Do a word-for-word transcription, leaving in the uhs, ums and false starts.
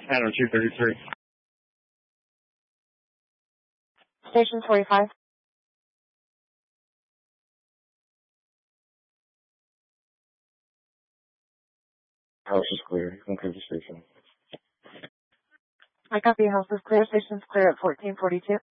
Adam two thirty-three. Station forty-five. House is clear. You can clear the station. I copy. House is clear. Station's clear at fourteen forty-two.